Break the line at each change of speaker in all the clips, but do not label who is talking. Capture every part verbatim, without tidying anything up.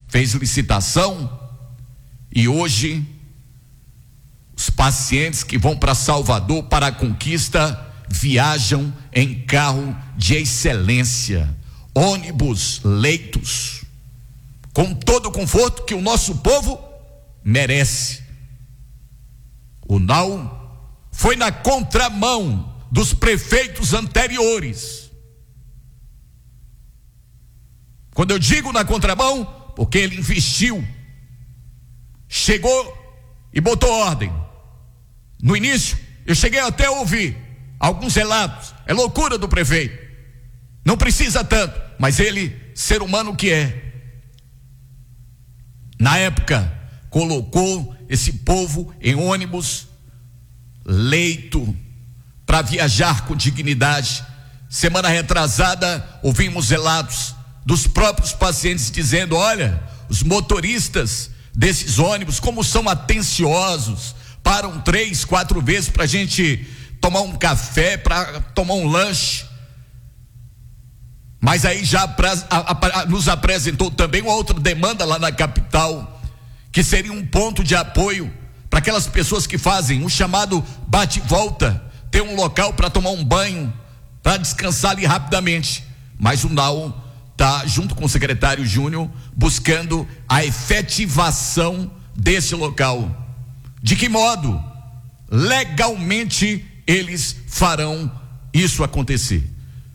fez licitação e hoje os pacientes que vão para Salvador para a Conquista viajam em carro de excelência, ônibus, leitos, com todo o conforto que o nosso povo merece. O N A U foi na contramão dos prefeitos anteriores. Quando eu digo na contramão, porque ele investiu, chegou e botou ordem. No início, eu cheguei até a ouvir alguns relatos, é loucura do prefeito, não precisa tanto, mas ele, ser humano que é, na época, colocou esse povo em ônibus, leito, para viajar com dignidade. Semana retrasada, ouvimos relatos dos próprios pacientes dizendo: olha, os motoristas desses ônibus, como são atenciosos, param três, quatro vezes para a gente tomar um café, para tomar um lanche. Mas aí já pra, a, a, nos apresentou também uma outra demanda lá na capital, que seria um ponto de apoio para aquelas pessoas que fazem o chamado bate-volta, ter um local para tomar um banho, para descansar ali rapidamente. Mas o N A U está, junto com o secretário Júnior, buscando a efetivação desse local. De que modo? Legalmente eles farão isso acontecer.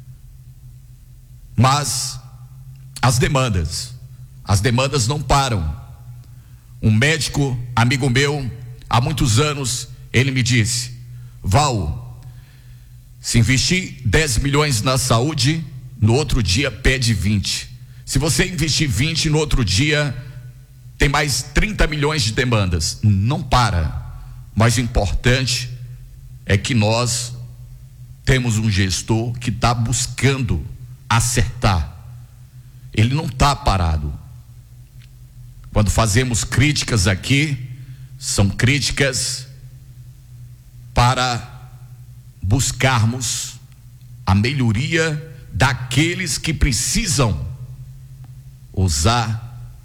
Mas as demandas, as demandas não param. Um médico, amigo meu, há muitos anos, ele me disse: Val, se investir dez milhões na saúde, no outro dia pede vinte. Se você investir vinte, no outro dia tem mais trinta milhões de demandas. Não para. Mas o importante é que nós temos um gestor que está buscando acertar. Ele não está parado. Quando fazemos críticas aqui, são críticas para buscarmos a melhoria daqueles que precisam usar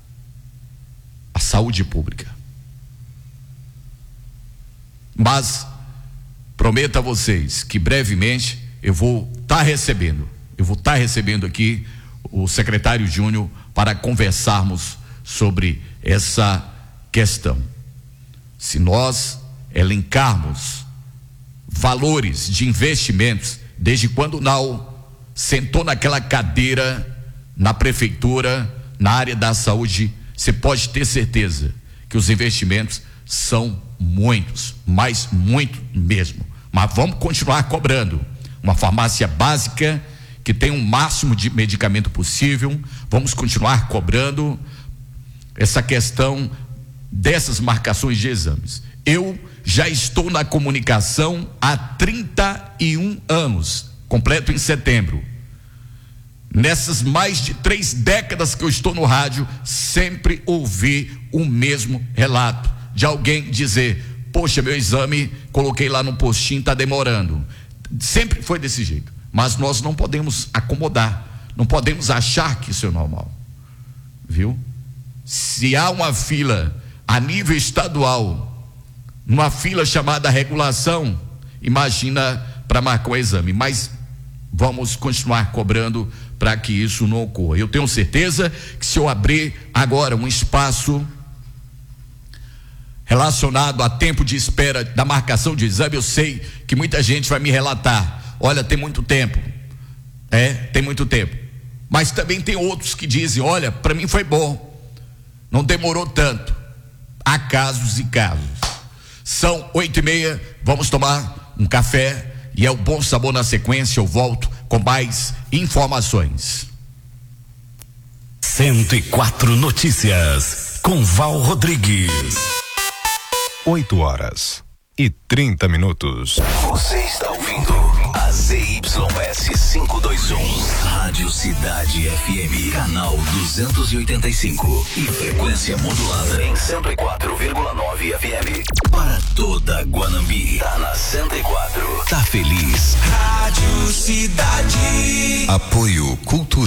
a saúde pública. Mas prometo a vocês que brevemente eu vou estar tá recebendo, eu vou estar tá recebendo aqui o secretário Júnior para conversarmos sobre essa questão. Se nós elencarmos valores de investimentos, desde quando o N A U sentou naquela cadeira na prefeitura, na área da saúde, você pode ter certeza que os investimentos são muitos, mas muito mesmo. Mas vamos continuar cobrando uma farmácia básica que tem um máximo de medicamento possível. Vamos continuar cobrando essa questão dessas marcações de exames. Eu já estou na comunicação há trinta e um anos, completo em setembro. Nessas mais de três décadas que eu estou no rádio, sempre ouvi o mesmo relato de alguém dizer: poxa, meu exame, coloquei lá no postinho, está demorando. Sempre foi desse jeito. Mas nós não podemos acomodar, não podemos achar que isso é normal, viu? Se há uma fila a nível estadual, numa fila chamada regulação, imagina para marcar o exame. Mas vamos continuar cobrando para que isso não ocorra. Eu tenho certeza que se eu abrir agora um espaço relacionado a tempo de espera da marcação de exame, eu sei que muita gente vai me relatar: olha, tem muito tempo. É, tem muito tempo. Mas também tem outros que dizem: olha, para mim foi bom, não demorou tanto. Há casos e casos. São oito e meia, vamos tomar um café e é o Bom Sabor. Na sequência eu volto com mais informações.
cento e quatro Notícias com Val Rodrigues.
oito horas e trinta minutos.
Você está ouvindo a Z Y S quinhentos e vinte e um, Rádio Cidade F M, canal duzentos e oitenta e cinco e frequência modulada em cento e quatro vírgula nove F M. Para toda Guanambi, tá na cento e quatro. Tá feliz? Rádio Cidade.
Apoio Cultural.